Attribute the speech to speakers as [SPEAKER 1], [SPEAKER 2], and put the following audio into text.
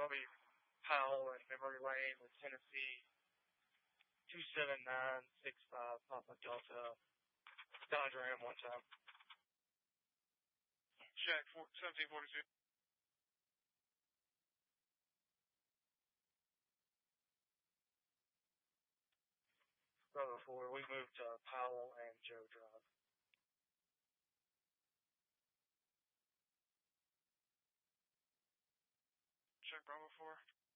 [SPEAKER 1] that'll be Powell and Memory Lane with Tennessee 27965 Papa Delta. Dodge Ram one time.
[SPEAKER 2] Check 1742.
[SPEAKER 1] Bravo 4, we moved to Powell and Joe Drive.
[SPEAKER 2] Check Bravo 4.